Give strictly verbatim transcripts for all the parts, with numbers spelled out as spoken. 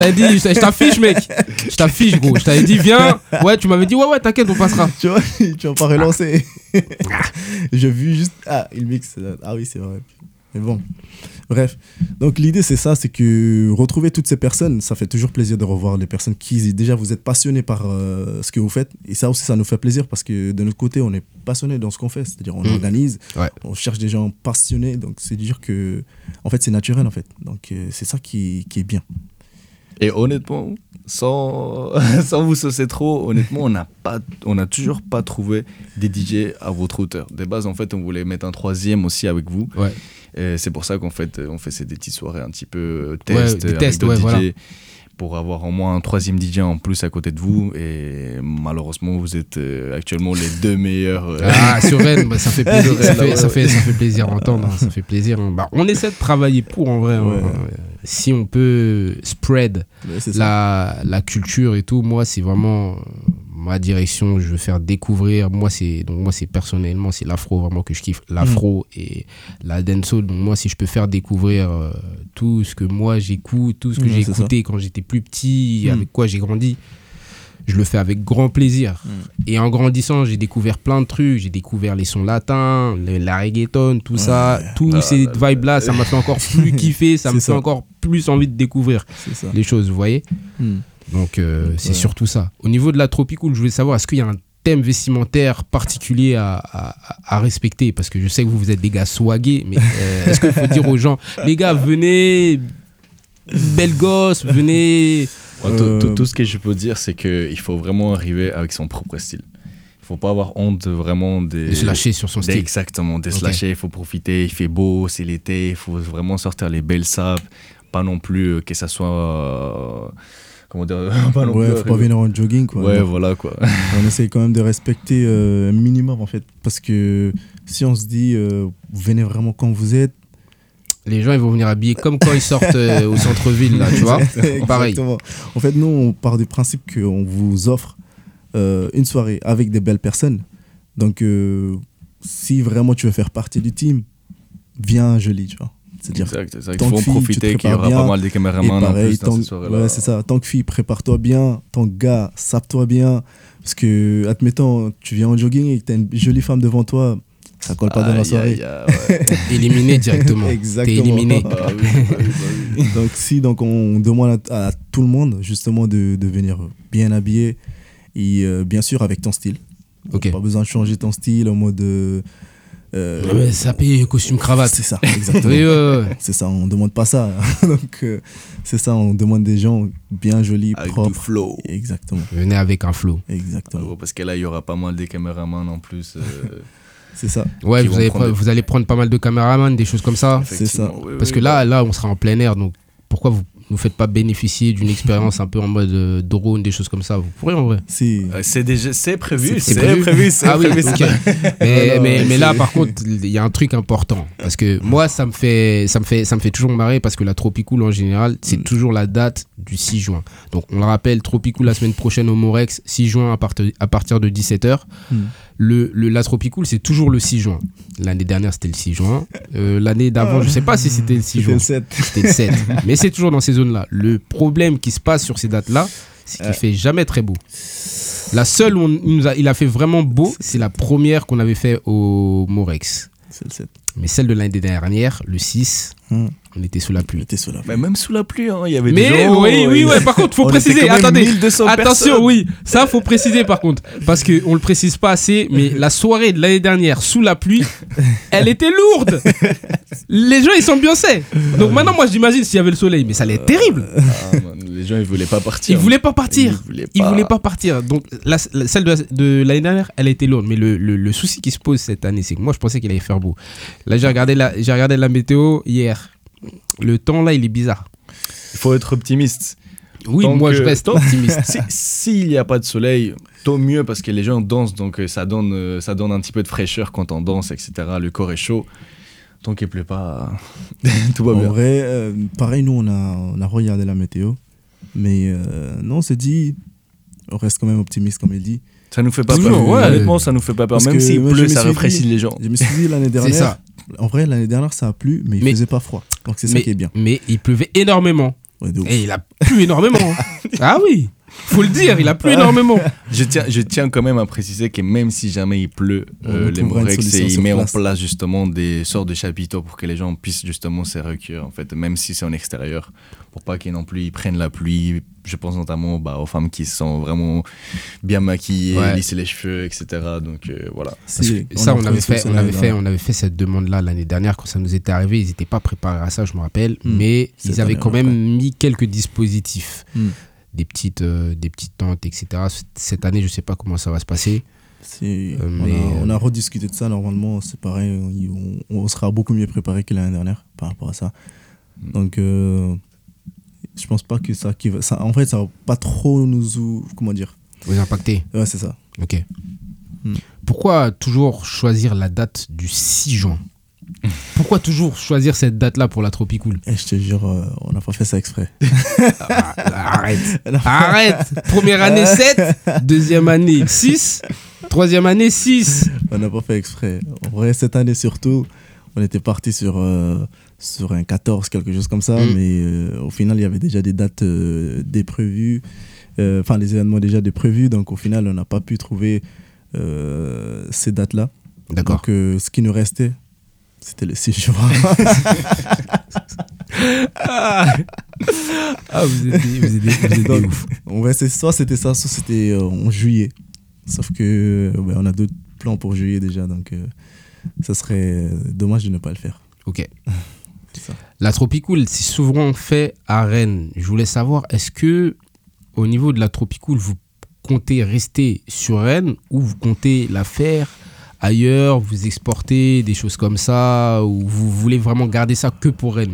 T'avais dit, je t'affiche, mec. Je t'affiche, gros. Je t'avais dit, viens. Ouais, tu m'avais dit, ouais, ouais, t'inquiète, on passera. Tu vois, tu vas pas relancer. J'ai vu juste. Ah, il mixe. Ah oui, c'est vrai. Mais bon. Bref. Donc, l'idée, c'est ça, c'est que retrouver toutes ces personnes, ça fait toujours plaisir de revoir les personnes qui, déjà, vous êtes passionnés par euh, ce que vous faites. Et ça aussi, ça nous fait plaisir parce que de notre côté, on est passionnés dans ce qu'on fait. C'est-à-dire, on mmh. organise, ouais. on cherche des gens passionnés. Donc, c'est dire que, en fait, c'est naturel, en fait. Donc, euh, c'est ça qui, qui est bien. Et honnêtement, sans, sans vous saucer trop, honnêtement, on n'a pas, on n'a toujours pas trouvé des D J à votre hauteur. De base, en fait, on voulait mettre un troisième aussi avec vous. Ouais. Et c'est pour ça qu'en fait, on fait ces des petites soirées un petit peu test, ouais, avec tests, d'autres ouais, D J, voilà. pour avoir au moins un troisième D J en plus à côté de vous. Et malheureusement, vous êtes euh, actuellement les deux meilleurs. Euh... Ah, sur Rennes, bah, ça fait plaisir, ça fait, ça fait, ça fait plaisir à entendre. Hein, ça fait plaisir. Hein. Bah, on essaie de travailler pour, en vrai. Ouais. Hein. Si on peut spread ouais, la, la culture et tout, moi, c'est vraiment ma direction. Je veux faire découvrir. Moi, c'est, donc, moi, c'est personnellement, c'est l'afro vraiment que je kiffe. L'afro mmh. et la dancehall. Donc, moi, si je peux faire découvrir euh, tout ce que moi, j'écoute, tout ce que mmh, j'ai écouté quand j'étais plus petit, mmh. avec quoi j'ai grandi, je le fais avec grand plaisir. Mmh. Et en grandissant, j'ai découvert plein de trucs. J'ai découvert les sons latins, le, la reggaeton, tout ouais. ça. Tous ah, ces là, vibes-là, ça m'a fait encore plus kiffer. Ça me fait ça. encore plus envie de découvrir les choses, vous voyez. Mmh. Donc, euh, c'est ouais. surtout ça. Au niveau de la Tropicool, je voulais savoir, est-ce qu'il y a un thème vestimentaire particulier à, à, à respecter? Parce que je sais que vous, vous êtes des gars swagués, mais euh, est-ce qu'il faut dire aux gens, les gars, venez, belle gosse, venez... Ouais, tout, tout, tout ce que je peux dire, c'est qu'il faut vraiment arriver avec son propre style. Il ne faut pas avoir honte vraiment des, de se lâcher sur son style. Exactement, de okay. se lâcher, il faut profiter, il fait beau, c'est l'été, il faut vraiment sortir les belles sapes, pas non plus que ça soit... Euh, comment dire, pas non ouais, plus faut pas venir en jogging, quoi. Ouais, non. Voilà, quoi. On essaye quand même de respecter euh, un minimum, en fait, parce que si on se dit, euh, vous venez vraiment quand vous êtes, les gens ils vont venir habiller comme quand ils sortent euh, au centre-ville, là, tu vois. Pareil. En fait, nous, on part du principe qu'on vous offre euh, une soirée avec des belles personnes. Donc, euh, si vraiment tu veux faire partie du team, viens joli, tu vois. C'est-à-dire, exact, exact. Il faut en profiter qu'il y aura bien, pas mal de caméramans en plus dans cette soirée-là. Ouais, c'est ça. Tant que fille, prépare-toi bien. Tant que gars, sape-toi bien. Parce que, admettons, tu viens en jogging et que tu as une jolie femme devant toi, ça colle pas ah, dans la soirée. Y a, y a, ouais. Éliminé directement. Exactement. T'es éliminé. Ah, oui, bah oui, bah oui. Donc, si, donc on demande à, à tout le monde, justement, de, de venir bien habillé et euh, bien sûr avec ton style. Okay. Pas besoin de changer ton style en mode... Euh, Euh, ça paye costume cravate. C'est ça, exactement. oui, euh... C'est ça, on demande pas ça. Donc euh, c'est ça, on demande des gens bien jolis, avec propres. Du flow. Exactement. Venez avec un flow. Exactement. Ah, parce que là, il y aura pas mal de caméramans en plus. Euh, c'est ça. Ouais, vous allez, pre- des... vous allez prendre pas mal de caméramans, des choses comme ça. C'est ça. Oui, parce oui, que là, ouais. là, on sera en plein air, donc pourquoi vous ne faites pas bénéficier d'une expérience un peu en mode euh, drone, des choses comme ça? Vous pourrez en vrai. Si. Euh, c'est, déjà, c'est prévu, c'est, c'est prévu. prévu. C'est ah prévu, oui, c'est okay. mais, non, non, mais, mais, mais là, par contre, il y a un truc important. Parce que moi, ça me fait, ça me fait, ça me fait toujours marrer parce que la Tropicool, en général, c'est mm. toujours la date du six juin. Donc, on le rappelle, Tropicool la semaine prochaine au Morex, six juin à, part- à partir de dix-sept heures. Mm. Le, le, la Tropicool, c'est toujours le six juin. L'année dernière, c'était le six juin. Euh, l'année d'avant, oh. je ne sais pas si c'était le six juin. C'était le sept. C'était le sept. Mais c'est toujours dans ces zones-là. Le problème qui se passe sur ces dates-là, c'est qu'il ne euh. fait jamais très beau. La seule où on, il, nous a, il a fait vraiment beau, c'est la première qu'on avait fait au Morex. C'est le sept. Mais celle de l'année dernière, le six, hmm. on était sous la pluie. On était sous la pluie. Mais même sous la pluie, hein, il y avait mais des gens. Oui, oui, ouais, par contre, faut préciser. Attendez, attention, personnes. oui, ça faut préciser par contre, parce que on le précise pas assez. Mais la soirée de l'année dernière sous la pluie, elle était lourde. Les gens ils s'ambiançaient. Donc maintenant, moi, j'imagine s'il y avait le soleil, mais ça allait être terrible. Ah, man, les gens ils voulaient pas partir. Ils voulaient pas partir. Ils voulaient pas, ils voulaient pas partir. Donc la, la, celle de, la, de l'année dernière, elle a été lourde. Mais le, le, le souci qui se pose cette année, c'est que moi, je pensais qu'il allait faire beau. Là, j'ai regardé la, j'ai regardé la météo hier. Le temps là, il est bizarre. Il faut être optimiste. Oui, tant moi que, je reste optimiste. S'il si, n'y a pas de soleil, tant mieux parce que les gens dansent, donc ça donne, ça donne un petit peu de fraîcheur quand on danse, et cetera. Le corps est chaud. Tant qu'il ne pleut pas, tout va en bien. En vrai, euh, pareil, nous, on a, on a regardé la météo. Mais euh, non, on s'est dit, on reste quand même optimiste, comme il dit. Ça nous fait pas oui, peur. Ouais. Honnêtement, ça nous fait pas peur. Parce même s'il pleut, ça rafraîchit dit, les gens. Je me suis dit l'année dernière. C'est ça. En vrai, l'année dernière, ça a plu, mais il mais, faisait pas froid. Donc c'est mais, ça qui est bien. Mais il pleuvait énormément. Ouais, de ouf. Et il a plu énormément. Ah oui, faut le dire, il a plu énormément. Je tiens, je tiens quand même à préciser que même si jamais il pleut, On euh, les trouvera une Morex, solution il sur met place. en place justement des sortes de chapiteaux pour que les gens puissent justement se recueillir, en fait, même si c'est en extérieur, pour pas qu'ils non plus ils prennent la pluie. Je pense notamment bah, aux femmes qui sont vraiment bien maquillées, Ouais. lisser les cheveux, et cetera. Donc euh, voilà. Parce Si, que ça, a on avait, trouvé fait, solution on, avait l'année fait, dernière. on avait fait cette demande-là l'année dernière quand ça nous était arrivé. Ils n'étaient pas préparés à ça, je me rappelle. Mm. Mais Cette ils avaient année, quand ouais. même mis quelques dispositifs. Mm. Des, petites, euh, des petites tentes, et cetera. Cette année, je ne sais pas comment ça va se passer. C'est- Euh, on, mais, a, on a euh, rediscuté de ça. Normalement, c'est pareil. On, on sera beaucoup mieux préparé que l'année dernière par rapport à ça. Mm. Donc, euh, je pense pas que ça, qui va, ça. En fait, ça va pas trop nous. ou- Comment dire Vous impactez. Ouais, c'est ça. Ok. Mm. Pourquoi toujours choisir la date du six juin? Pourquoi toujours choisir cette date-là pour la Tropicool? Et je te jure, euh, on n'a pas fait ça exprès. Ah, Arrête. Arrête. Première année sept, deuxième année six, troisième année six. On n'a pas fait exprès. En vrai, cette année surtout, on était parti sur, euh, sur un quatorze, quelque chose comme ça. Mm. Mais euh, au final, il y avait déjà des dates euh, déprévues. Euh, Enfin, les événements déjà déprévus. Donc, au final, on n'a pas pu trouver euh, ces dates-là. D'accord. Donc, euh, ce qui nous restait, c'était le six juin. Ah, Ah, vous êtes des, vous êtes des, vous êtes des Donc, ouf. en vrai, c'est- soit c'était ça, soit c'était euh, en juillet. Sauf que euh, ouais, on a d'autres plans pour juillet déjà. Donc, euh, ça serait euh, dommage de ne pas le faire. Ok. C'est ça. La Tropicool, c'est souvent fait à Rennes. Je voulais savoir, est-ce que au niveau de la Tropicool, vous comptez rester sur Rennes ou vous comptez la faire ailleurs, vous exporter des choses comme ça, ou vous voulez vraiment garder ça que pour Rennes?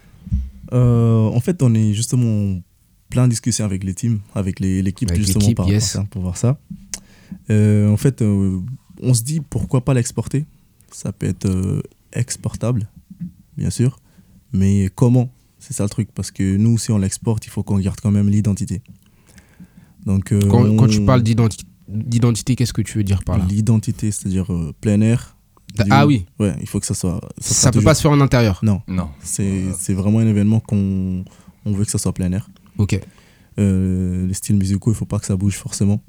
Euh, en fait, on est justement en plein discussion avec les teams, avec les- l'équipe Avec justement l'équipe, par rapport yes. à ça, pour voir ça. Euh, en fait, euh, on se dit pourquoi pas l'exporter. Ça peut être euh, exportable, bien sûr, mais comment? C'est ça le truc, parce que nous, si on l'exporte, il faut qu'on garde quand même l'identité. Donc, euh, Quand, on- quand tu parles d'identi- d'identité, qu'est-ce que tu veux dire par là? l'identité, c'est-à-dire euh, plein air. Ah du- oui, Ouais, il faut que ça soit. ça, sera peut toujours- pas se faire en intérieur. Non, Non. c'est c'est vraiment un événement qu'on on veut que ça soit plein air. Ok. Euh, les styles musicaux, il faut pas que ça bouge forcément.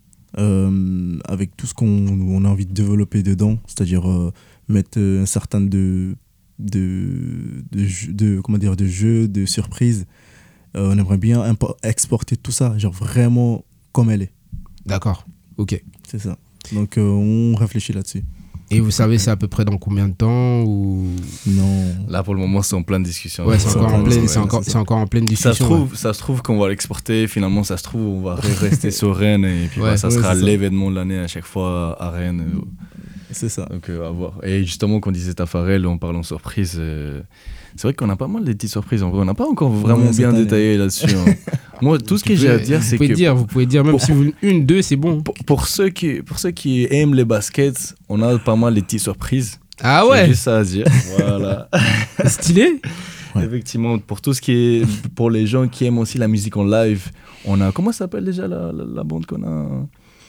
Euh, avec tout ce qu'on on a envie de développer dedans, c'est-à-dire euh, mettre euh, un certain de de, de, jeux- de comment dire de jeux, de surprises. Euh, on aimerait bien impo- exporter tout ça, genre vraiment comme elle est. D'accord. Ok. C'est ça. Donc euh, on réfléchit là-dessus. Et vous savez, c'est à peu près dans combien de temps ou... Non. Là, pour le moment, c'est en pleine discussion. Ouais, c'est c'est encore, en en plein- pleine, ouais, c'est encore, c'est ça. c'est encore en pleine Ça discussion. se, trouve, ça se trouve qu'on va l'exporter, finalement, ça se trouve, on va re- rester sur Rennes et puis Ouais, bah, ça ouais, sera c'est ça. l'événement de l'année à chaque fois à Rennes. euh, C'est ça. Donc, euh, à voir. Et justement, quand on disait Tafarel, en parlant surprise, euh, c'est vrai qu'on a pas mal de petites surprises en vrai. On n'a pas encore vraiment Ouais, cette bien année. détaillé là-dessus. hein. Moi, tout ce que Vous j'ai à pouvez- dire, vous c'est pouvez que dire, vous pouvez dire, même pour- si vous une, deux, c'est bon. pour, pour ceux qui, pour ceux qui aiment les baskets, on a pas mal de petites surprises. Ah C'est ouais, juste ça à dire. Voilà. stylé. Ouais. Effectivement, pour tout ce qui est. Pour les gens qui aiment aussi la musique en live, on a. Comment ça s'appelle déjà la, la, la bande qu'on a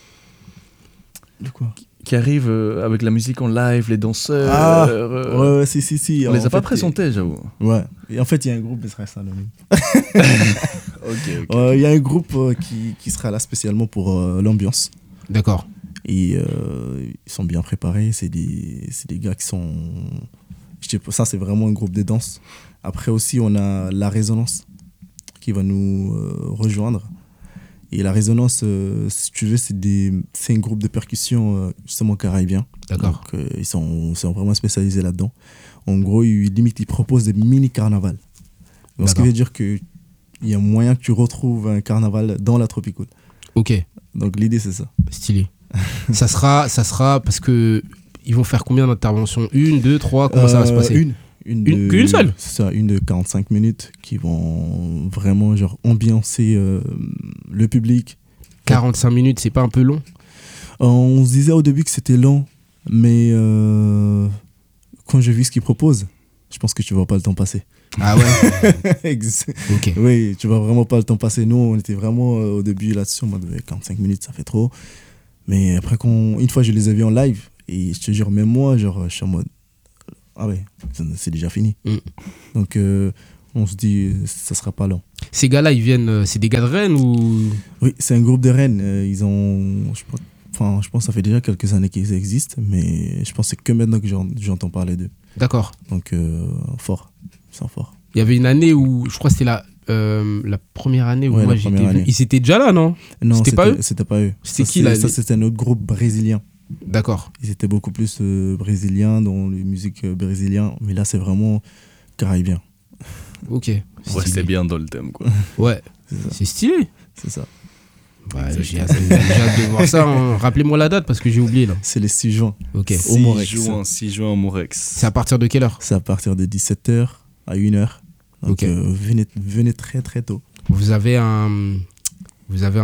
De quoi? qui arrive euh, avec la musique en live, les danseurs. Ah, euh, Ouais, ouais, si, si, si. On En les a pas fait, présentés, j'avoue. Ouais. Et en fait, il y a un groupe, mais ce reste anonyme. Ok, ok. Euh, Il y a un groupe euh, qui, qui sera là spécialement pour euh, l'ambiance. D'accord. Et euh, ils sont bien préparés. C'est des, c'est des gars qui sont. Je sais pas, ça, c'est vraiment un groupe de danse. Après aussi, on a La Résonance qui va nous euh, rejoindre. Et La Résonance, euh, si tu veux, c'est, des, c'est un groupe de percussion euh, justement caribien. D'accord. Donc, euh, ils, sont, ils sont vraiment spécialisés là-dedans. En gros, ils, limite, ils proposent des mini-carnavals. Donc, ce qui D'accord. veut dire qu'il y a moyen que tu retrouves un carnaval dans la Tropicool. Ok, Donc, l'idée, c'est ça. stylé. ça sera, ça sera parce que ils vont faire combien d'interventions? Une, deux, trois. Comment ça va se Euh, passer? Une. Une, Une- de- qu'une seule C'est ça, une de quarante-cinq minutes qui vont vraiment genre ambiancer euh, le public. quarante-cinq minutes, c'est pas un peu long? On se disait au début que c'était lent, mais euh, quand j'ai vu ce qu'ils proposent, je pense que tu ne vois pas le temps passer. Ah ouais. Ex- Ok. oui, tu vois vraiment pas le temps passer. Nous, on était vraiment euh, au début là-dessus, en mode ouais, quarante-cinq minutes, ça fait trop. Mais après, quand, une fois, je les ai vus en live, et je te jure, même moi, genre, je suis en mode, ah ouais, c'est- c'est déjà fini. Mm. Donc, euh, on se dit, euh, ça sera pas long. Ces gars-là, ils viennent. euh, C'est des gars de Rennes ou. Oui, c'est un groupe de Rennes. euh, ils ont, je pense, enfin, je pense que ça fait déjà quelques années qu'ils existent, mais je pense que c'est que maintenant que j'en- j'entends parler d'eux. D'accord. Donc, euh, fort. Ils sont forts. Il y avait une année où. Je crois que c'était la, euh, la première année où Ouais, moi la j'étais première venu. année. Ils étaient déjà là, non? Non, C'était pas eux C'était pas eux. C'était Ça, qui, c'est- là, Ça, les- c'était un autre groupe brésilien. D'accord. Ils étaient beaucoup plus euh, brésiliens dans les musiques euh, brésiliennes, mais là, c'est vraiment caribien. Ok. Ouais, Stylé. c'est bien dans le thème, quoi. Ouais. C'est ça. C'est stylé. C'est ça. Ouais, j'ai hâte j'ai hâte de voir ça. hein. Rappelez-moi la date parce que j'ai oublié là. C'est les six juin. Ok. Au Morex. six juin, six juin au Morex. C'est à partir de quelle heure? C'est à partir de dix-sept heures à une heure. Donc, Ok. euh, venez, venez très très tôt. Vous avez un. Vous avez un,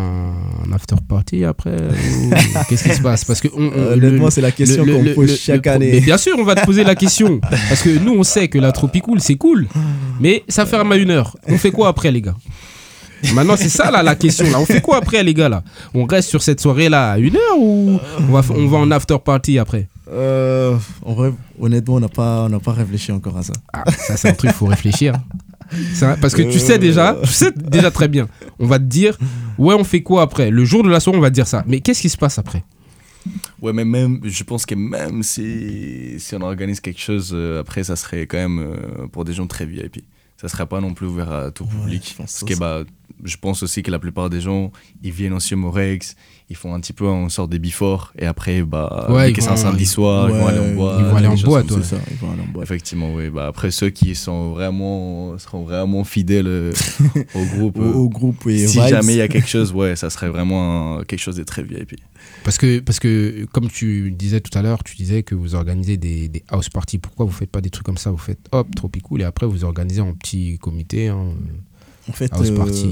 un after party après ou qu'est-ce qui se passe? Parce que on, on- Euh, le- honnêtement, c'est la question le- qu'on le- me pose le- chaque le- année. Mais bien sûr, on va te poser la question. Parce que nous, on sait que la Tropicool, c'est cool. Mais ça ferme à une heure. On fait quoi après, les gars? Maintenant, c'est ça là, la question. Là. On fait quoi après, les gars là? On reste sur cette soirée-là à une heure ou on va, f- on va en after party après? Euh, en vrai, honnêtement, on n'a pas, on n'a pas réfléchi encore à ça. Ah, ça, c'est un truc, il faut réfléchir. C'est un- Parce que tu sais déjà, tu sais déjà très bien. On va te dire, ouais, on fait quoi après? Le jour de la soirée, on va te dire ça. Mais qu'est-ce qui se passe après? Ouais, mais même, je pense que même si, si on organise quelque chose, euh, après, ça serait quand même euh, pour des gens très V I P. Ça serait pas non plus ouvert à tout Ouais, public. je pense Parce que, aussi. bah, je pense aussi que la plupart des gens, ils viennent aussi au Morex, ils font un petit peu en sorte de before, et après, bah, Ouais, dès ils que c'est un vont- samedi soir, ils vont Ouais, aller en boîte. ils vont aller en des choses boîte, comme ouais. ça. C'est ça, ils vont aller en boîte. Effectivement, oui. Bah, après, ceux qui sont vraiment, seront vraiment fidèles euh, au groupe, Au, euh, au groupe et si vibes. jamais il y a quelque chose, ouais, ça serait vraiment un- quelque chose de très V I P. Parce que, parce que, comme tu disais tout à l'heure, tu disais que vous organisez des, des house parties. Pourquoi vous faites pas des trucs comme ça? Vous faites hop, Tropicool, et après vous organisez en petit comité. hein. En fait, House euh, party.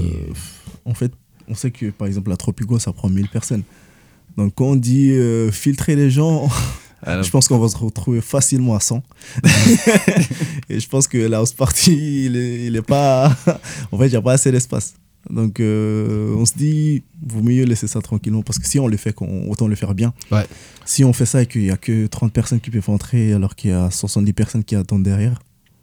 en fait, on sait que par exemple la Tropico, ça prend mille personnes. Donc quand on dit euh, filtrer les gens, Alors, je pense qu'on va se retrouver facilement à cent. Et je pense que la house party, il est, il est pas. En fait, il n'y a pas assez d'espace. Donc euh, on se dit, vaut mieux laisser ça tranquillement parce que si on le fait, qu'on- autant le faire bien. Ouais. Si on fait ça et qu'il n'y a que trente personnes qui peuvent entrer alors qu'il y a soixante-dix personnes qui attendent derrière.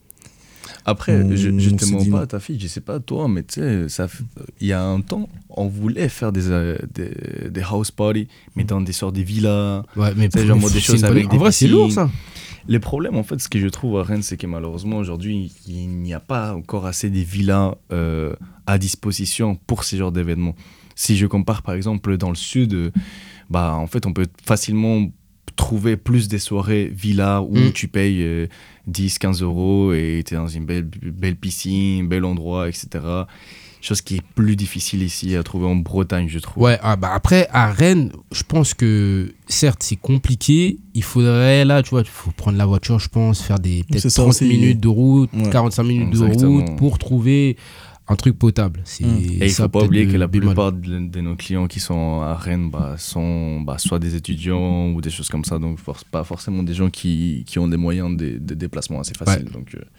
Après, on- je, je on te se mens dit pas non. ta fille, je sais pas toi, mais tu sais, ça f- il y a un temps, on voulait faire des, euh, des, des house parties, mais dans des sortes de villas. Ouais, mais C'est genre mais moi, des c'est choses une bonne- avec En des vrai, c'est piscines. lourd ça. Les problèmes, en fait, ce que je trouve à Rennes, c'est que malheureusement, aujourd'hui, il n'y a pas encore assez de villas euh, à disposition pour ce genre d'événements. Si je compare, par exemple, dans le sud, euh, bah, en fait, on peut facilement trouver plus des soirées villas où Mm. tu payes euh, dix à quinze euros et tu es dans une belle, belle piscine, bel endroit, et cetera. Chose qui est plus difficile ici à trouver en Bretagne, je trouve. Ouais, ah bah après, à Rennes, je pense que certes, c'est compliqué. Il faudrait, là, tu vois, il faut prendre la voiture, je pense, faire des peut-être C'est ça trente aussi. minutes de route, Ouais. quarante-cinq minutes Exactement. de route pour trouver un truc potable. C'est Mm. Et il ça, faut pas peut-être oublier le que la bémol. plupart de, de nos clients qui sont à Rennes bah, sont bah, soit des étudiants ou des choses comme ça, donc force, pas forcément des gens qui, qui ont des moyens de, de déplacement assez faciles. Donc, euh,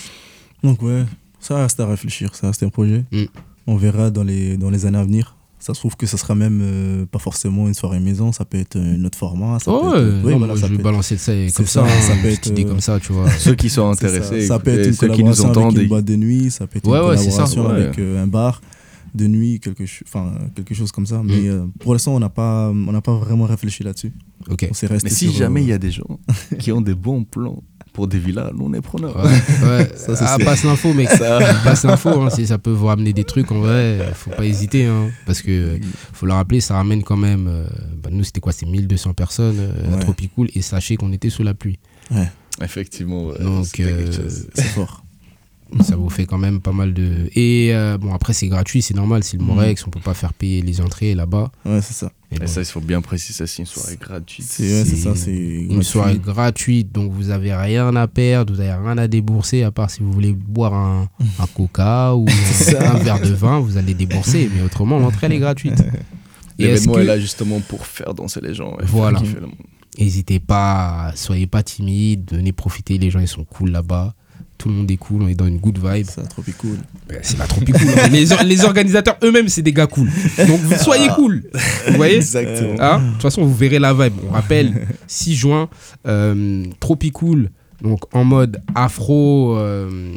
Donc ouais, ça reste à réfléchir, ça reste un projet. Mm. On verra dans les, dans les années à venir. Ça se trouve que ça sera même euh, pas forcément une soirée maison, ça peut être un autre format. Ça Oh, peut ouais, être, oui, non, voilà, moi, ça je vais peut- balancer ça comme c'est ça, ça, hein, ça une peut petite être, idée euh, comme ça, tu vois. ceux qui sont c'est intéressés, ça. Ça peut être écoutez, une ceux qui nous collaboration entendent, avec une et- boîte de nuit, ça peut être Ouais, une ouais, c'est ça, collaboration ouais. avec euh, un bar de nuit, quelque, cho- enfin, quelque chose comme ça. Mais euh, pour l'instant, on n'a pas, on n'a pas vraiment réfléchi là-dessus. Ok. On s'est resté mais si sur, jamais euh, il y a des gens qui ont des bons plans pour des villas, nous on est preneurs. Ouais, ouais. Ça, c'est ah, sûr. passe l'info, mec. Passe l'info, hein, si ça peut vous ramener des trucs, en vrai, faut pas hésiter. Hein, parce que, euh, faut le rappeler, ça ramène quand même. euh, bah, nous, c'était quoi? C'était mille deux cents personnes euh, à Ouais. Tropicool, et sachez qu'on était sous la pluie. Ouais, Effectivement, ouais, Donc, c'était quelque euh, chose. c'est fort. Ça vous fait quand même pas mal de. Et euh, bon, après, c'est gratuit, c'est normal, c'est le Morex, on peut pas faire payer les entrées là-bas. Ouais, c'est ça. Et Et bon, ça, il faut bien préciser, c'est une soirée gratuite. C'est ouais, c'est C'est ça, c'est une gratuit. soirée gratuite, donc vous avez rien à perdre, vous avez rien à débourser, à part si vous voulez boire un, un coca ou C'est ça. un verre de vin, vous allez débourser, mais autrement, l'entrée elle est gratuite. Et est-ce L'événement que- est là justement pour faire danser les gens. et faire Voilà. kiffer le monde. N'hésitez pas, soyez pas timide, venez profiter, les gens ils sont cool là-bas. Tout le monde est cool, on est dans une good vibe. C'est trop cool. Ouais, C'est la trop cool. hein. Les, or- les organisateurs eux-mêmes, c'est des gars cool. Donc vous soyez cool. Vous voyez Exactement. Hein De toute façon, vous verrez la vibe. On rappelle, six juin, euh, Tropicool, donc en mode afro, euh,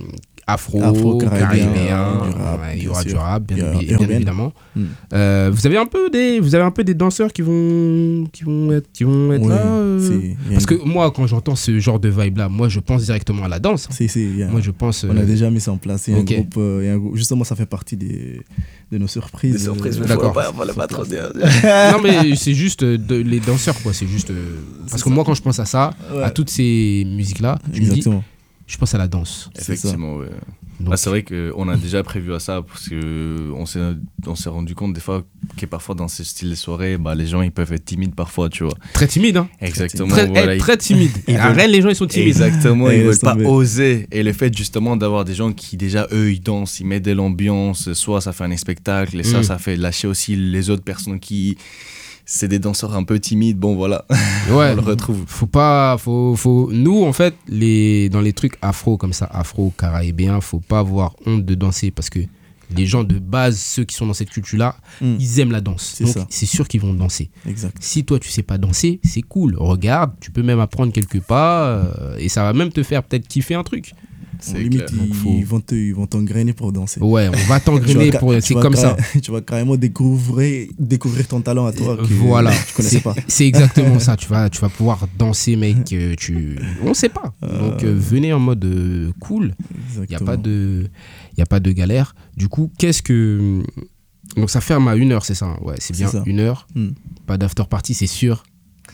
afro, Afro, caribéen, caribéen, du rap, ouais, il y bien aura sûr. du rap, bien, Il y a bien urbaine. évidemment. Hmm. Euh, vous avez un peu des, vous avez un peu des danseurs qui vont, qui vont être, qui vont être Ouais, là. euh, c'est- il y a Parce une- que moi, quand j'entends ce genre de vibe là, moi je pense directement à la danse. Si, si, il y a- Moi je pense. on a euh, déjà mis ça en place. Il y a ok. un groupe, euh, il y a un groupe- justement, ça fait partie des, de nos surprises. Des surprises, euh, mais D'accord. faut pas, faut pas trop dire. non mais c'est juste euh, de- les danseurs quoi, c'est juste euh, parce que ça. moi quand je pense à ça, Ouais. à toutes ces musiques là, je me dis, Exactement. je pense à la danse. C'est ça. Effectivement, ouais. Donc, Bah, c'est vrai qu'on a déjà prévu à ça parce qu'on s'est, on s'est rendu compte des fois que parfois dans ce style de soirée, bah, les gens ils peuvent être timides parfois, tu vois. très timide hein. Exactement. Très, voilà, être ils- très timide. ils À veulent- Rennes les gens ils sont timides. Exactement, Et ils veulent laisse pas tomber. oser. Et le fait justement d'avoir des gens qui déjà eux ils dansent, ils mettent de l'ambiance, soit ça fait un spectacle et ça, Mm. ça fait lâcher aussi les autres personnes qui. C'est des danseurs un peu timides, bon voilà, Ouais. on le retrouve. Faut pas, faut, faut. Nous, en fait, les, dans les trucs afro comme ça, afro, caribéen, faut pas avoir honte de danser parce que les gens de base, ceux qui sont dans cette culture-là, Hmm. ils aiment la danse. C'est Donc, ça. c'est sûr qu'ils vont danser. Exact. Si toi, tu sais pas danser, c'est cool. Regarde, tu peux même apprendre quelques pas euh, et ça va même te faire peut-être kiffer un truc. En C'est limite, clair. ils, Donc, faut- ils vont te, ils vont t'engrainer pour danser. Ouais, on va Tu t'engrainer vas pour. ca- C'est tu vas comme ça. carré- Tu vas carrément découvrir, découvrir ton talent à toi que Voilà, tu connaissais c'est pas. c'est exactement ça. Tu vas, tu vas pouvoir danser, mec. euh, Tu, on sait pas. Donc euh, venez en mode euh, cool. Il n'y a Exactement. pas de, il y a pas de galère. Du coup, qu'est-ce que, donc ça ferme à une heure, c'est ça. hein Ouais, c'est bien C'est ça. une heure. Hmm. Pas d'after party, c'est sûr.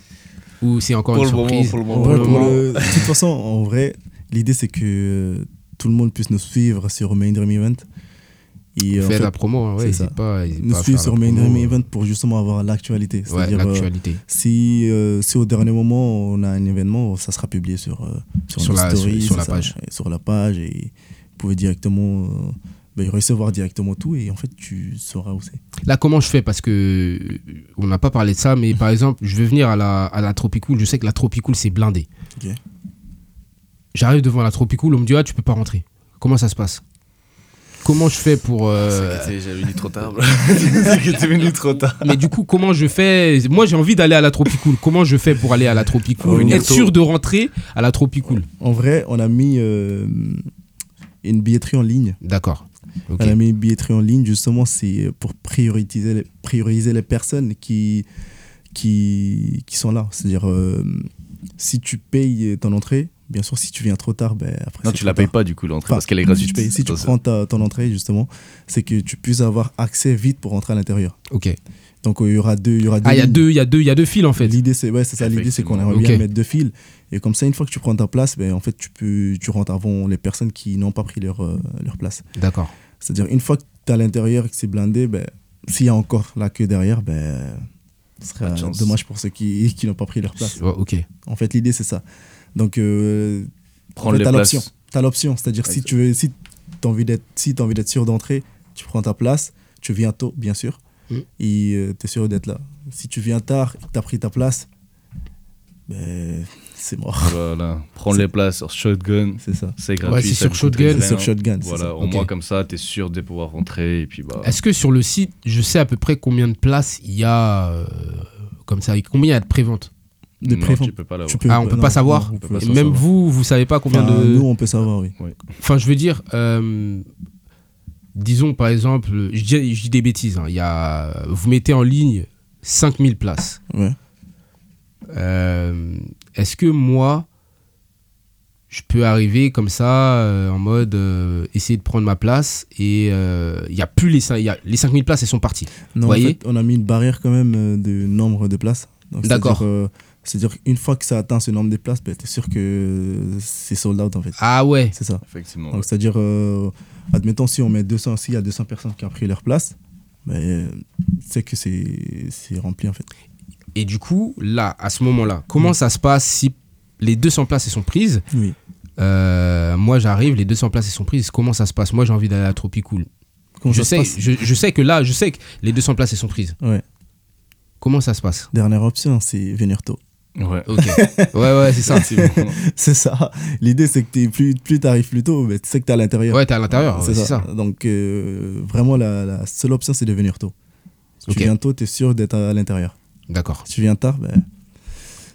Ou c'est encore Pour une le moment, surprise. pour le En moment. vrai, le pour moment. le- de toute façon, en vrai, l'idée c'est que euh, tout le monde puisse nous suivre sur Main Dream Event. Et en Faites fait, la promo, hein, ouais, c'est ça. n'hésite pas, n'hésite nous pas à suivre faire sur la Main promo, Dream euh, Event pour justement avoir l'actualité. Ouais, C'est-à-dire, euh, l'actualité. si, euh, si au dernier moment on a un événement, ça sera publié sur, euh, sur, Sur nos la- stories, sur- sur c'est la ça, page. et sur la page, et vous pouvez directement euh, ben, recevoir directement tout, et en fait tu sauras où c'est. Là, comment je fais? Parce que euh, on n'a pas parlé de ça, mais par exemple, je vais venir à la, à la Tropicool. Je sais que la Tropicool, c'est blindé. Ok. J'arrive devant la Tropicool, on me dit, ah, tu peux pas rentrer. Comment ça se passe? Comment je fais pour. euh, C'est que J'avais venu trop tard. bro. C'est que t'es venu trop tard. Mais du coup, comment je fais? Moi, j'ai envie d'aller à la Tropicool. Comment je fais pour aller à la Tropicool? Venir Être tôt. sûr de rentrer à la Tropicool. En vrai, on a mis euh, une billetterie en ligne. D'accord. Ok. On a mis une billetterie en ligne, justement, c'est pour prioriser les, prioriser les personnes qui, qui, qui sont là. C'est-à-dire, euh, si tu payes ton entrée, bien sûr, si tu viens trop tard, ben après. Non, c'est tu la trop payes tard. pas du coup l'entrée Enfin, parce qu'elle est Si gratuite. tu, payes- si tu Attention. prends ta, ton entrée, justement, c'est que tu puisses avoir accès vite pour rentrer à l'intérieur. Ok. Donc, euh, il y aura deux. Il y aura deux Ah, il y a lignes. deux, il y a deux, il y a deux fils en fait. L'idée, c'est ouais, c'est ça. L'idée, c'est qu'on aimerait Effectivement. bien Ok. mettre deux fils. Et comme ça, une fois que tu prends ta place, ben, en fait, tu, peux, tu rentres avant les personnes qui n'ont pas pris leur, euh, leur place. D'accord. C'est-à-dire, une fois que tu es à l'intérieur et que c'est blindé, ben, s'il y a encore la queue derrière, ben, ce Pas de serait chance. dommage pour ceux qui, qui n'ont pas pris leur place. Ouais, ok. En fait, l'idée, c'est ça. Donc, euh, Prendre tu les as places. l'option. Tu as l'option. C'est-à-dire, si tu veux, si as envie d'être si t'as envie d'être sûr d'entrer, tu prends ta place, tu viens tôt, bien sûr, Mm. et tu es sûr d'être là. Si tu viens tard et que tu as pris ta place, ben, c'est mort. Voilà. Prendre les places sur Shotgun. C'est ça. C'est gratuit. Ouais, c'est ça sur coûte Shotgun. rien. C'est sur Shotgun. c'est Voilà, ça. au Ok. moins comme ça, t'es sûr de pouvoir rentrer et puis bah. Est-ce que sur le site, je sais à peu près combien de places il y a euh, comme ça, combien il y a de prévente? De non, prévente. tu peux pas l'avoir. Tu peux- Ah, on peut non, pas savoir. non, on peut peut pas Et pas même savoir. vous, vous savez pas combien Enfin, de. Nous, on peut savoir, oui. Enfin, je veux dire, euh, disons par exemple, je dis, je dis des bêtises, hein, il y a, vous mettez en ligne cinq mille places. Ouais. Euh, Est-ce que moi, je peux arriver comme ça, euh, en mode euh, essayer de prendre ma place et euh, il y a plus les, cin- il y a, les cinq mille places, elles sont parties. Non, Voyez en fait, on a mis une barrière quand même euh, de nombre de places. Donc, D'accord. C'est-à-dire, euh, c'est-à-dire qu'une fois que ça atteint ce nombre de places, ben, tu es sûr que c'est sold out en fait. Ah ouais, C'est ça. Effectivement. Donc, c'est-à-dire, euh, admettons, si on met deux cents, s'il y a deux cents personnes qui ont pris leur place, ben, c'est que c'est c'est rempli en fait. et du coup, là, à ce moment-là, comment ça se passe si les deux cents places elles sont prises? Oui. Euh, moi j'arrive, les deux cents places elles sont prises, comment ça se passe? Moi j'ai envie d'aller à la Tropicool. Comment Je ça se sais, passe je, je sais que là, je sais que les deux cents places elles sont prises. Ouais. Comment ça se passe? Dernière option, c'est venir tôt. Ouais. Ok. Ouais, ouais, c'est ça. Effectivement. C'est ça. L'idée, c'est que t'es plus, plus tu arrives plus tôt, mais tu sais que tu es à l'intérieur. Ouais, t'es à l'intérieur, c'est ouais, ça. c'est ça. Donc, euh, vraiment, la, la seule option, c'est de venir tôt. Si Ok. tu viens tôt, tu es sûr d'être à l'intérieur. D'accord. Si tu viens tard, ben,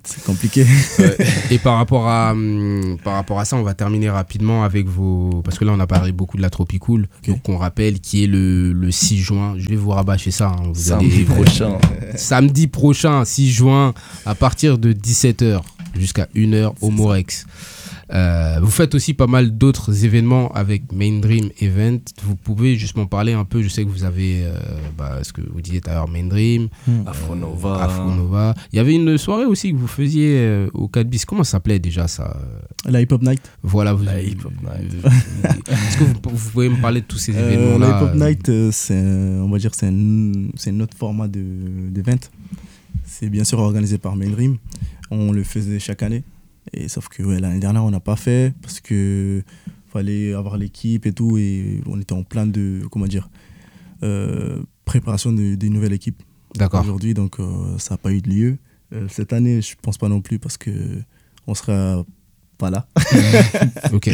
C'est compliqué. Ouais. Et par rapport, à, hum, par rapport à ça, on va terminer rapidement avec vos... Parce que là, on a parlé beaucoup de la Tropicool. Ok. Donc, on rappelle qui est le, le six juin. Je vais vous rabâcher ça. Hein. Vous Samedi allez... prochain. Samedi prochain, six juin, à partir de dix-sept heures jusqu'à une heure au Morex. Euh, vous faites aussi pas mal d'autres événements avec Main Dream Event. Vous pouvez juste m'en parler un peu. Je sais que vous avez, euh, bah, ce que vous disiez tout à l'heure, Main Dream, Afronova. euh, Afronova. Il y avait une soirée aussi que vous faisiez euh, au quatre bis. Comment ça s'appelait déjà ça? La Hip Hop Night. Voilà, vous, La Hip Hop Night. Est-ce que vous, vous pouvez me parler de tous ces Euh, événements-là? la Hip Hop Night, euh, c'est, un- on va dire, c'est un, c'est un autre format de, d'event. C'est bien sûr organisé par Main Dream. On le faisait chaque année. Et sauf que ouais, l'année dernière, on n'a pas fait parce que fallait avoir l'équipe et tout. Et on était en plein de, comment dire, euh, préparation de- d'une nouvelle équipe D'accord. aujourd'hui. Donc, euh, ça n'a pas eu de lieu. Euh, cette année, je pense pas non plus parce que on sera pas là. Ok.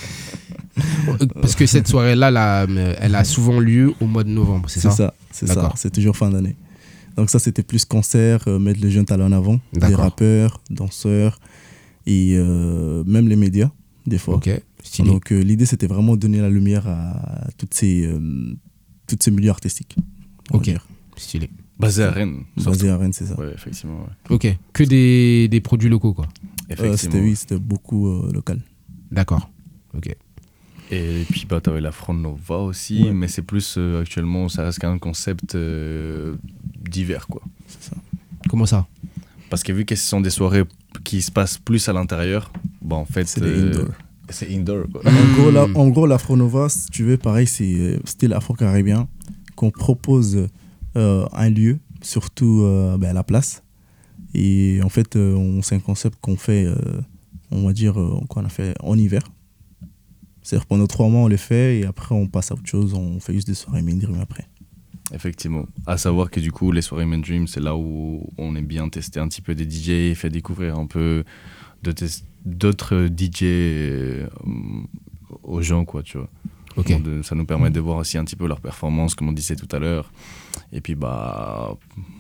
Parce que cette soirée-là, là, elle a souvent lieu au mois de novembre, c'est C'est ça? ça, c'est ça. D'accord. C'est toujours fin d'année. Donc ça, c'était plus concert, euh, mettre les jeunes talents en avant, des D'accord. rappeurs, danseurs et euh, même les médias, des fois. Ok, stylé. Donc euh, l'idée, c'était vraiment de donner la lumière à toutes ces, euh, toutes ces milieux artistiques. on va Ok, dire. stylé. Basé à Rennes. Basé à Rennes, c'est ça. Ouais, effectivement. Ouais. Ok, que des, des produits locaux, quoi. Euh, Effectivement. c'était, oui, c'était beaucoup euh, local. D'accord. Ok. Et puis bah, tu avais la Fronova aussi, Ouais. mais c'est plus euh, actuellement, ça reste qu'un concept euh, divers, quoi. C'est ça. Comment ça? Parce que vu que ce sont des soirées qui se passent plus à l'intérieur, bah en fait. C'est des indoor. C'est indoor, quoi. En gros, là, Hmm. en gros, l'Afronova, si tu veux, pareil, c'est euh, style afro-caribéen qu'on propose euh, un lieu, surtout euh, ben, à la place. Et en fait, euh, on, c'est un concept qu'on fait, euh, on va dire, euh, qu'on a fait en hiver. C'est-à-dire pendant trois mois, on les fait et après, on passe à autre chose. On fait juste des soirées Main Dream après. Effectivement. À savoir que du coup, les soirées Main Dream, c'est là où on aime bien tester un petit peu des D J, fait découvrir un peu de tes- d'autres D J euh, aux gens, quoi, tu vois. Ok. Donc, de- ça nous permet de voir aussi un petit peu leur performance, comme on disait tout à l'heure. Et puis, bah,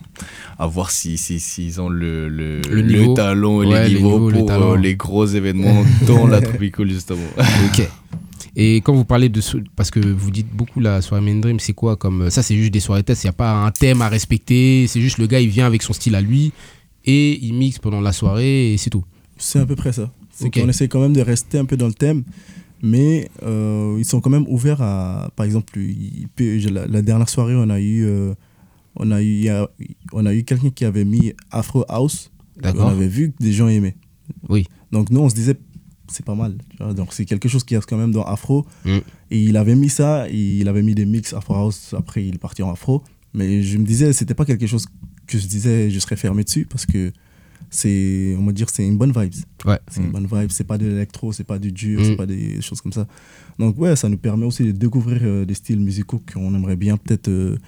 à voir si, si, s'ils ont le, le, Le niveau. talent et Ouais, les les niveaux niveaux, les pour talents. euh, les gros événements dans la Tropicool, justement. Ok. Et quand vous parlez de... so- Parce que vous dites beaucoup la soirée Main Dream, c'est quoi comme... Ça, c'est juste des soirées tests, il n'y a pas un thème à respecter. C'est juste le gars, il vient avec son style à lui et il mixe pendant la soirée et c'est tout. C'est à peu près ça. C'est Ok. qu'on essaie quand même de rester un peu dans le thème, mais euh, ils sont quand même ouverts à, par exemple, il peut- la, la dernière soirée, on a eu, euh, on a eu, il y a- on a eu quelqu'un qui avait mis Afro House. D'accord. On avait vu que des gens aimaient. Oui. Donc nous, on se disait, c'est pas mal. tu vois. Donc c'est quelque chose qui reste quand même dans Afro. Mm. Et il avait mis ça, et il avait mis des mix Afro House. Après, il est parti en Afro. Mais je me disais, c'était pas quelque chose que je disais, je serais fermé dessus parce que c'est, on va dire, c'est une bonne vibe. Ouais. C'est une Mm. bonne vibe. C'est pas de l'électro, c'est pas du dur, Mm. c'est pas des choses comme ça. Donc ouais, ça nous permet aussi de découvrir euh, des styles musicaux qu'on aimerait bien peut-être euh,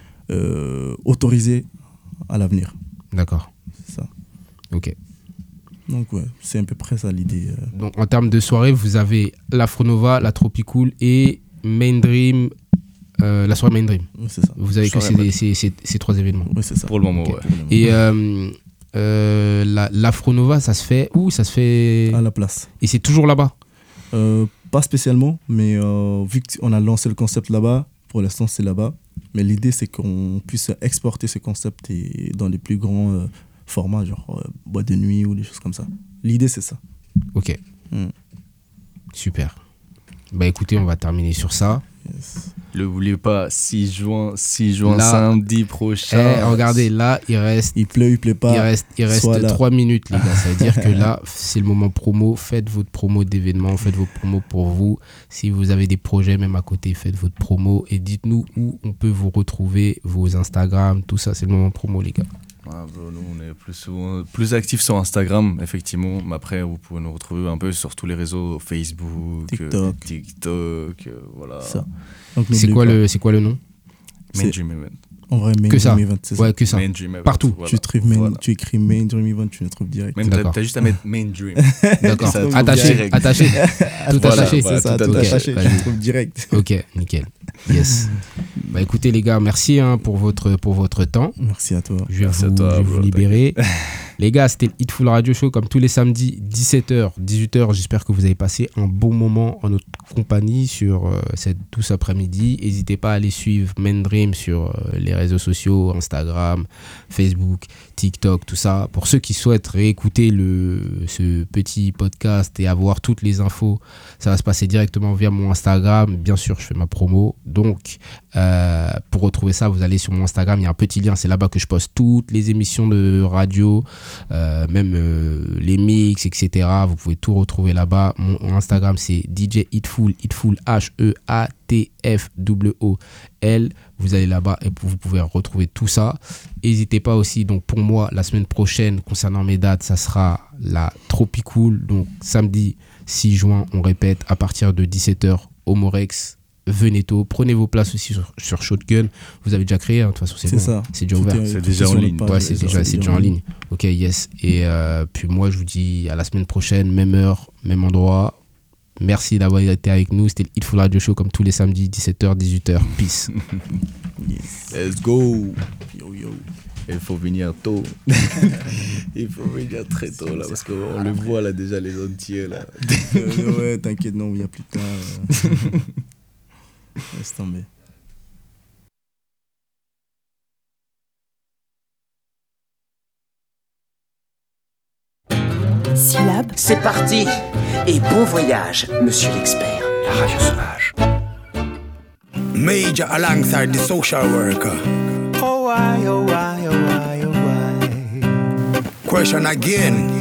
euh, autoriser à l'avenir. D'accord. C'est ça. Ok. Donc ouais, c'est à peu près ça l'idée. euh. Donc en termes de soirée, vous avez la Fronova, la Tropicool et Main Dream, euh, la soirée Main Dream. Ouais, c'est ça. Vous avez que Soirée ces, Main. ces, ces, ces trois événements. Ouais, c'est ça. Pour le moment, Ok. ouais. Pour le moment. Et euh, euh, la, la Fronova, ça se fait où? Ça se fait... À la place. Et c'est toujours là-bas? Euh, pas spécialement, mais euh, vu qu'on a lancé le concept là-bas, pour l'instant c'est là-bas. Mais l'idée c'est qu'on puisse exporter ce concept et dans les plus grands euh, formats, genre euh, boîte de nuit ou des choses comme ça. L'idée c'est ça. Ok. Mm. Super. Bah écoutez, on va terminer sur ça. Yes. Ne l'oubliez pas, six juin, six juin, Là. samedi Eh, prochain. regardez, là, il reste, Il pleut, il pleut il pas. reste, il reste sois là. trois minutes, les gars. Ça veut dire que là, c'est le moment promo. Faites votre promo d'événement, faites vos promos pour vous. Si vous avez des projets, même à côté, faites votre promo et dites-nous où on peut vous retrouver, vos Instagram, tout ça. C'est le moment promo, les gars. Ah, bro, nous, on est plus, souvent, plus actifs sur Instagram, effectivement. Mais après, vous pouvez nous retrouver un peu sur tous les réseaux, Facebook, TikTok. euh, TikTok, euh, voilà. Ça. Donc, C'est n'oublie quoi, pas. le, c'est quoi le nom? Main C'est- Dream Event. En vrai, Main Que ça. Dream Event, c'est ça. Ouais, que ça. Main Dream Event, Partout. voilà. Tu, trouves main- Voilà. tu écris Main Dream Event, tu le trouves direct. Même t'as, D'accord. t'as juste à mettre Main Dream. D'accord. Ça trouve Attaché, direct. attaché. Tout Voilà, attaché. voilà. C'est ça, tout tout attaché. attaché, Vas-y. tu le trouves direct. Ok, nickel. Yes. Bah écoutez les gars, merci hein, pour votre pour votre temps. Merci à toi. Je vais Merci à vous, toi, je vais bro, vous libérer. Les gars, c'était le Hitful Radio Show comme tous les samedis, dix-sept heures, dix-huit heures. J'espère que vous avez passé un bon moment en notre compagnie sur euh, cette douce après-midi. N'hésitez pas à aller suivre Mendream sur euh, les réseaux sociaux, Instagram, Facebook, TikTok, tout ça. Pour ceux qui souhaitent réécouter le, ce petit podcast et avoir toutes les infos, ça va se passer directement via mon Instagram. Bien sûr, je fais ma promo. Donc, euh, pour retrouver ça, vous allez sur mon Instagram. Il y a un petit lien. C'est là-bas que je poste toutes les émissions de radio, euh, même euh, les mix, et cetera. Vous pouvez tout retrouver là-bas. Mon, mon Instagram, c'est D J Hitful, Hitful, H E A T F W O L. Vous allez là-bas et vous pouvez retrouver tout ça. N'hésitez pas aussi, donc pour moi, la semaine prochaine, concernant mes dates, ça sera la Tropicool. Donc samedi six juin, on répète, à partir de dix-sept heures au Morex. Venez tôt, prenez vos places aussi sur, sur Shotgun. Vous avez déjà créé, hein, de toute façon, c'est, C'est bon, ça. c'est déjà ouvert. Tout est- C'est tout déjà est en sur le ligne. page, Ouais, c'est ça, déjà, c'est déjà en ligne. Ok, yes. Et euh, puis moi, je vous dis à la semaine prochaine, même heure, même endroit. Merci d'avoir été avec nous. C'était le Hitful Radio Show comme tous les samedis, dix-sept heures, dix-huit heures. Peace. Yes. Let's go. Yo, yo. Il faut venir tôt. Il faut venir très tôt là parce qu'on le voit là déjà les entiers là. Euh, ouais, t'inquiète, non, il y a plus tard. euh. Laisse tomber. Syllabe, C'est parti et bon voyage, monsieur l'expert. La radio sauvage. Major alongside the social worker. Oh why, oh why, oh why, oh why. Question again.